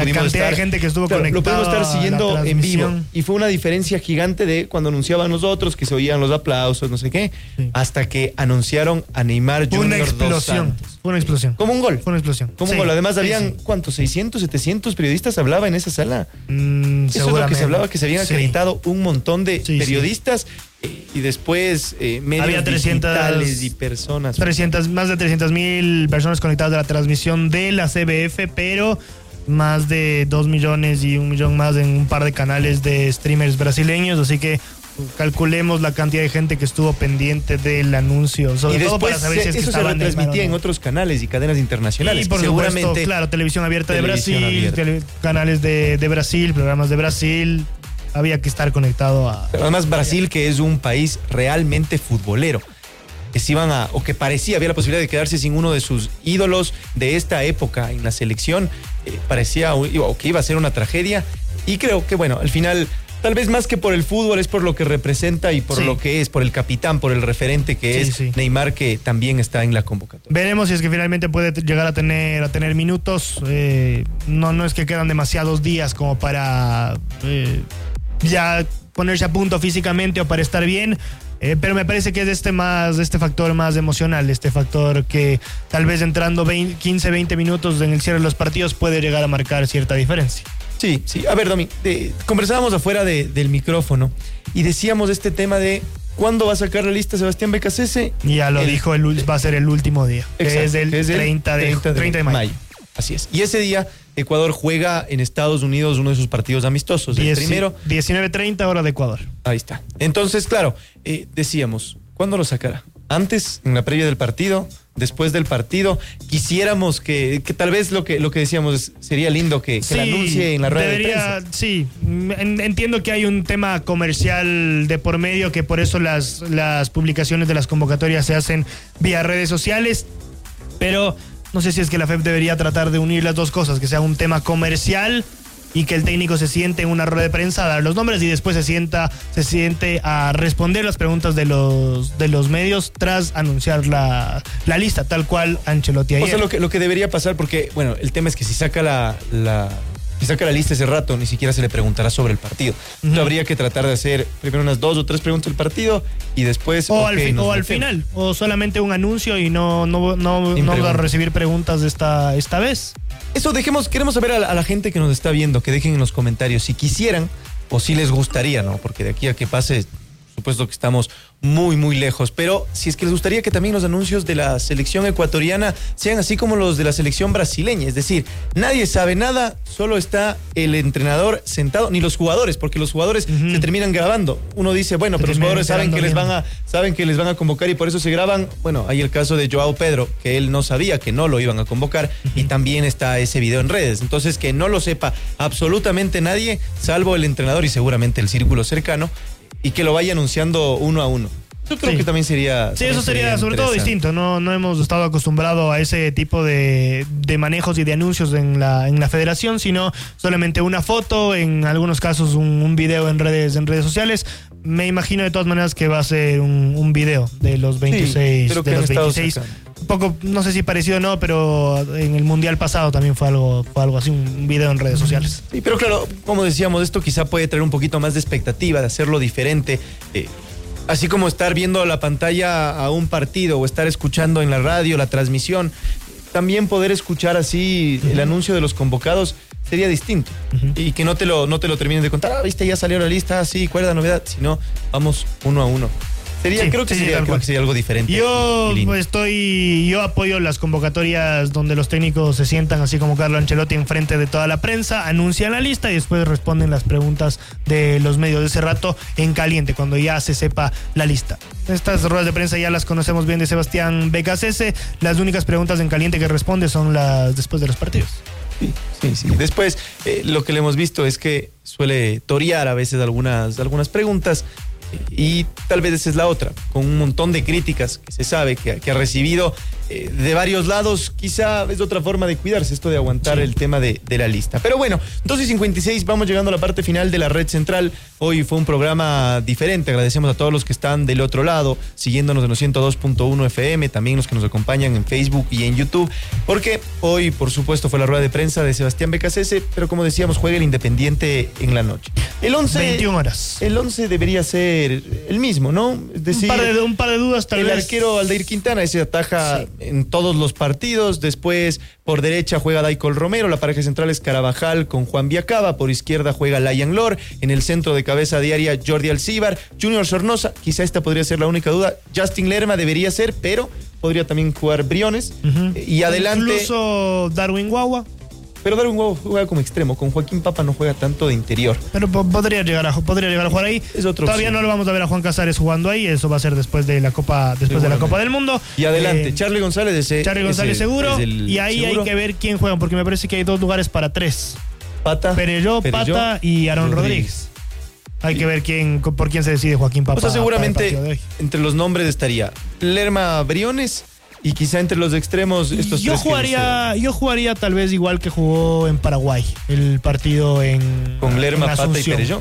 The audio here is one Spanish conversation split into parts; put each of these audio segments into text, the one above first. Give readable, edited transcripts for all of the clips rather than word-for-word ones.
cantidad de gente que estuvo conectada. Lo pudimos estar siguiendo en vivo. Y fue una diferencia gigante de cuando anunciaban nosotros, que se oían los aplausos, no sé qué, hasta que anunciaron a Neymar Junior dos Santos. Fue una explosión. Como un gol. Fue una explosión. Como un gol. Además, habían, ¿cuántos? 600, 700 periodistas hablaba en esa sala. Eso es lo que se hablaba, que se habían acreditado un montón de periodistas. Y después medios había 300, digitales y personas. Más de 300,000 personas conectadas a la transmisión de la CBF, pero más de 2 millones y 1 millón más en un par de canales de streamers brasileños, así que calculemos la cantidad de gente que estuvo pendiente del anuncio, sobre todo para saber si es que eso se retransmitía en otros canales y cadenas internacionales. Y por supuesto, claro, televisión abierta de Brasil, canales de Brasil, programas de Brasil. Había que estar conectado a... Pero además Brasil, que es un país realmente futbolero, que se iban a, o que parecía, había la posibilidad de quedarse sin uno de sus ídolos de esta época en la selección, parecía o que iba a ser una tragedia. Y creo que, bueno, al final, tal vez más que por el fútbol, es por lo que representa y por lo que es, por el capitán, por el referente que es Neymar, que también está en la convocatoria. Veremos si es que finalmente puede llegar a tener minutos. No es que quedan demasiados días como para... ya ponerse a punto físicamente o para estar bien, pero me parece que es este factor más emocional, este factor que tal vez entrando 15, 20 minutos en el cierre de los partidos puede llegar a marcar cierta diferencia. Sí. A ver, Domi, conversábamos afuera del micrófono y decíamos este tema de ¿cuándo va a sacar la lista Sebastián Becasese? Ya lo dijo, va a ser el último día, que es el 30 de mayo. Así es. Y ese día Ecuador juega en Estados Unidos uno de sus partidos amistosos. El primero. 19:30 hora de Ecuador. Ahí está. Entonces, claro, decíamos, ¿cuándo lo sacará? ¿Antes, en la previa del partido? ¿Después del partido? Quisiéramos que tal vez lo que decíamos sería lindo que la anuncie en la rueda de prensa. Sí, entiendo que hay un tema comercial de por medio, que por eso las publicaciones de las convocatorias se hacen vía redes sociales, pero... no sé si es que la FEP debería tratar de unir las dos cosas, que sea un tema comercial y que el técnico se siente en una rueda de prensa a dar los nombres y después se siente a responder las preguntas de los medios tras anunciar la lista, tal cual Ancelotti ayer. O sea, lo que debería pasar, porque, bueno, el tema es que si saca la lista ese rato, ni siquiera se le preguntará sobre el partido. Entonces, habría que tratar de hacer primero unas 2 o 3 preguntas del partido y después... al final, o solamente un anuncio y no va a recibir preguntas esta vez. Eso queremos saber a la gente que nos está viendo, que dejen en los comentarios si quisieran o si les gustaría, ¿no? Porque de aquí a que pase... supuesto que estamos muy, muy lejos, pero si es que les gustaría que también los anuncios de la selección ecuatoriana sean así como los de la selección brasileña, es decir, nadie sabe nada, solo está el entrenador sentado, ni los jugadores, porque los jugadores se terminan grabando. Uno dice, bueno, pero los jugadores saben que les van a convocar y por eso se graban. Bueno, hay el caso de Joao Pedro, que él no sabía que no lo iban a convocar y también está ese video en redes. Entonces, que no lo sepa absolutamente nadie, salvo el entrenador y seguramente el círculo cercano, y que lo vaya anunciando uno a uno. Yo creo que también sería... Sí, eso sería sobre todo distinto. No hemos estado acostumbrados a ese tipo de manejos y de anuncios en la federación, sino solamente una foto, en algunos casos un video en redes sociales. Me imagino de todas maneras que va a ser un video de los 26. Sí, de los 26. Un poco, no sé si parecido o no, pero en el Mundial pasado también fue algo así, un video en redes sociales. Sí, pero claro, como decíamos, esto quizá puede traer un poquito más de expectativa, de hacerlo diferente. Así como estar viendo la pantalla a un partido o estar escuchando en la radio la transmisión, también poder escuchar así el anuncio de los convocados sería distinto. Y que no te lo terminen de contar, viste, ya salió la lista, sí, ¿cuál es la novedad? Sino, vamos uno a uno. Creo que sería algo diferente. Yo apoyo las convocatorias donde los técnicos se sientan así como Carlo Ancelotti enfrente de toda la prensa, anuncian la lista y después responden las preguntas de los medios de ese rato en caliente, cuando ya se sepa la lista. Estas ruedas de prensa ya las conocemos bien de Sebastián Becasese. Las únicas preguntas en caliente que responde son las después de los partidos. Sí. Después, lo que le hemos visto es que suele torear a veces algunas preguntas. Y tal vez esa es la otra, con un montón de críticas que se sabe que ha recibido de varios lados, quizá es otra forma de cuidarse esto de aguantar el tema de la lista. Pero bueno, 2:56, vamos llegando a la parte final de la red central. Hoy fue un programa diferente, agradecemos a todos los que están del otro lado, siguiéndonos en los 102.1 FM, también los que nos acompañan en Facebook y en YouTube, porque hoy, por supuesto, fue la rueda de prensa de Sebastián Becasese, pero como decíamos, juega el Independiente en la noche. El 11, 21 horas. El 11 debería ser el mismo, ¿no? Es decir, un par de dudas tal vez. El arquero Aldair Quintana, ese ataja en todos los partidos. Después, por derecha juega Daicol Romero, la pareja central es Carabajal con Juan Viacaba, por izquierda juega Layan Lor, en el centro de cabeza diaria Jordi Alcíbar, Junior Sornosa, quizá esta podría ser la única duda. Justin Lerma debería ser, pero podría también jugar Briones. Y adelante. Incluso Darwin Guagua. Pero Darwin Guagua juega como extremo, con Joaquín Papa no juega tanto de interior. Pero podría llegar a jugar ahí. Es otro Todavía no lo vamos a ver a Juan Casares jugando ahí, eso va a ser después de la Copa del Mundo. Y adelante, Charly González seguro, y ahí seguro. Hay que ver quién juega, porque me parece que hay 2 lugares para 3. Perelló, Pata y Aaron Rodríguez. Hay que ver por quién se decide Joaquín Papa. O sea, seguramente entre los nombres estaría Lerma, Briones. Y quizá entre los extremos estos yo jugaría tal vez igual que jugó en Paraguay el partido con Lerma, Pata y Perelló.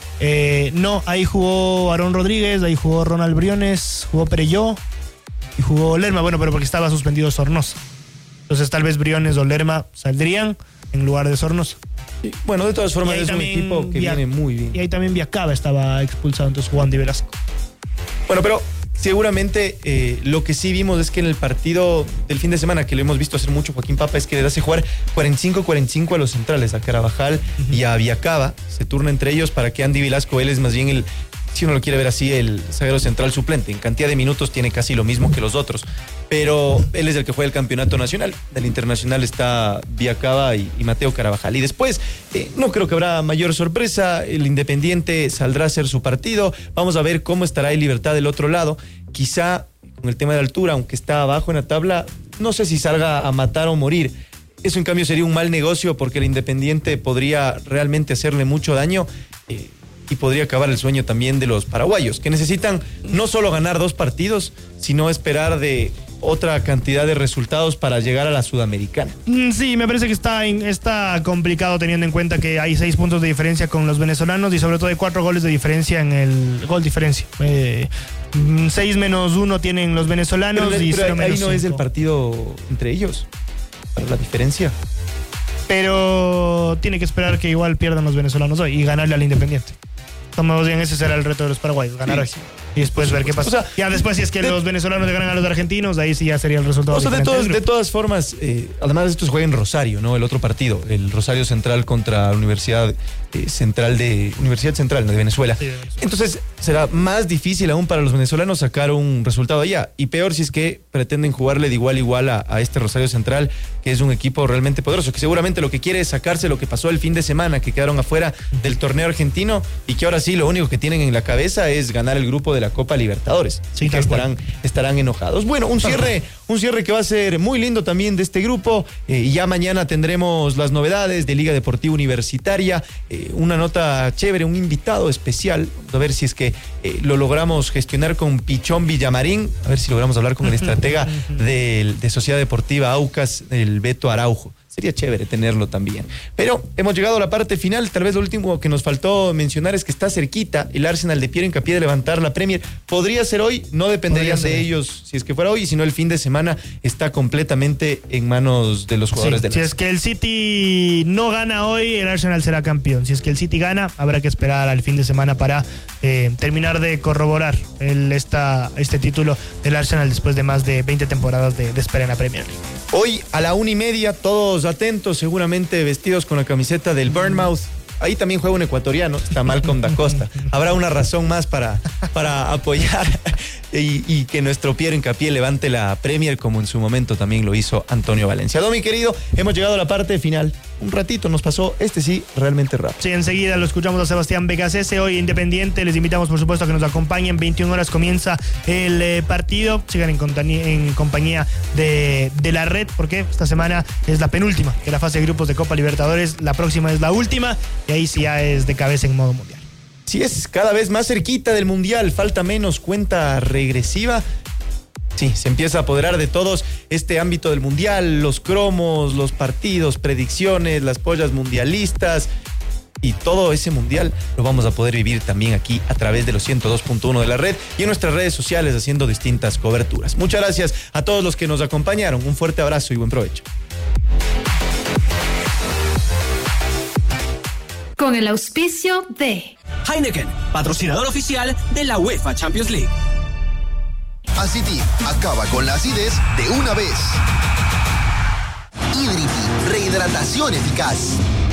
No, ahí jugó Aaron Rodríguez, ahí jugó Ronald Briones, jugó Perelló y jugó Lerma, bueno, pero porque estaba suspendido Sornosa. Entonces tal vez Briones o Lerma saldrían en lugar de Sornosa. Sí, bueno, de todas formas es un equipo que viene muy bien. Y ahí también Viacaba estaba expulsado, entonces jugó Andy Velasco. Bueno, pero seguramente lo que sí vimos es que en el partido del fin de semana, que lo hemos visto hacer mucho Joaquín Papa, es que le hace jugar 45-45 a los centrales, a Carabajal y a Viacaba. Se turna entre ellos para que Andy Velasco, él es más bien si uno lo quiere ver así, el zaguero central suplente. En cantidad de minutos tiene casi lo mismo que los otros. Pero él es el que juega el campeonato nacional. Del internacional está Viacaba y Mateo Carabajal. Y después, no creo que habrá mayor sorpresa. El Independiente saldrá a hacer su partido. Vamos a ver cómo estará el Libertad del otro lado. Quizá con el tema de altura, aunque está abajo en la tabla, no sé si salga a matar o morir. Eso en cambio sería un mal negocio porque el Independiente podría realmente hacerle mucho daño. Y podría acabar el sueño también de los paraguayos, que necesitan no solo ganar 2 partidos, sino esperar de otra cantidad de resultados para llegar a la Sudamericana. Sí, me parece que está complicado teniendo en cuenta que hay 6 puntos de diferencia con los venezolanos y sobre todo hay 4 goles de diferencia en el gol diferencia. 6 menos 1 tienen los venezolanos y 0 menos 5. Ahí no es el partido entre ellos, para la diferencia. Pero tiene que esperar que igual pierdan los venezolanos hoy y ganarle al Independiente. Tomamos bien, ese será el reto de los paraguayos, ganar hoy. Y después ver qué pasa. O sea, ya después, si es que los venezolanos le ganan a los argentinos, ahí sí ya sería el resultado. O sea, de todas formas, además estos juegan en Rosario, ¿no? El otro partido, el Rosario Central contra la Universidad Central de Venezuela. Sí, de Venezuela. Entonces, será más difícil aún para los venezolanos sacar un resultado allá. Y peor si es que pretenden jugarle de igual a igual a este Rosario Central, que es un equipo realmente poderoso, que seguramente lo que quiere es sacarse lo que pasó el fin de semana, que quedaron afuera del torneo argentino y que ahora sí lo único que tienen en la cabeza es ganar el grupo de la Copa Libertadores. Sí, que estarán enojados. Bueno, un cierre que va a ser muy lindo también de este grupo. Y ya mañana tendremos las novedades de Liga Deportiva Universitaria. Una nota chévere, un invitado especial. A ver si es que lo logramos gestionar con Pichón Villamarín. A ver si logramos hablar con el estratega de Sociedad Deportiva Aucas, el Beto Araujo. Sería chévere tenerlo también. Pero hemos llegado a la parte final. Tal vez lo último que nos faltó mencionar es que está cerquita el Arsenal de Piero Hincapié de levantar la Premier. Podría ser hoy, no dependería de ellos si es que fuera hoy, sino el fin de semana está completamente en manos de los jugadores del Arsenal. Si es que el City no gana hoy, el Arsenal será campeón. Si es que el City gana, habrá que esperar al fin de semana para terminar de corroborar este título del Arsenal después de más de 20 temporadas de espera en la Premier League. Hoy a la 1:30, todos atentos, seguramente vestidos con la camiseta del Bournemouth. Ahí también juega un ecuatoriano, está Malcolm da Costa. Habrá una razón más para apoyar y que nuestro Piero Hincapié levante la Premier como en su momento también lo hizo Antonio Valencia. Mi querido, hemos llegado a la parte final. Un ratito nos pasó, sí, realmente rápido. Sí, enseguida lo escuchamos a Sebastián Becasese, hoy Independiente. Les invitamos, por supuesto, a que nos acompañen. 21 horas comienza el partido. Sigan en compañía de la red, porque esta semana es la penúltima de la fase de grupos de Copa Libertadores. La próxima es la última y ahí sí ya es de cabeza en modo mundial. si es cada vez más cerquita del Mundial, falta menos, cuenta regresiva. Sí, se empieza a apoderar de todos este ámbito del Mundial, los cromos, los partidos, predicciones, las pollas mundialistas. Y todo ese Mundial lo vamos a poder vivir también aquí a través de los 102.1 de la red y en nuestras redes sociales haciendo distintas coberturas. Muchas gracias a todos los que nos acompañaron. Un fuerte abrazo y buen provecho. Con el auspicio de Heineken, patrocinador oficial de la UEFA Champions League. Aciti acaba con la acidez de una vez. Hidrity, rehidratación eficaz.